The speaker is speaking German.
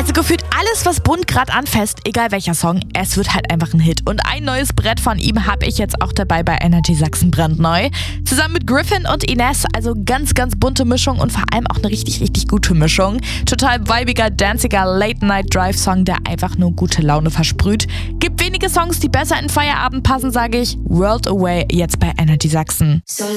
Also gefühlt alles, was Bund gerade anfasst, egal welcher Song, es wird halt einfach ein Hit. Und ein neues Brett von ihm habe ich jetzt auch dabei bei Energy Sachsen brandneu. Zusammen mit Griffin und Ines, also ganz, ganz bunte Mischung und vor allem auch eine richtig, richtig gute Mischung. Total weibiger, danciger Late-Night-Drive-Song, der einfach nur gute Laune versprüht. Gibt wenige Songs, die besser in Feierabend passen, sage ich. World Away jetzt bei Energy Sachsen.